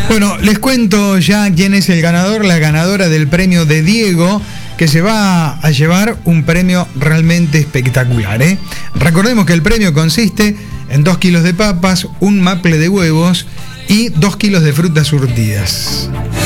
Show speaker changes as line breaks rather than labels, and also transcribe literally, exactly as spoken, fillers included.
Bueno, les cuento ya quién es el ganador, la ganadora del premio de Diego, que se va a llevar un premio realmente espectacular, ¿eh? Recordemos que el premio consiste en dos kilos de papas, un maple de huevos y dos kilos de frutas surtidas.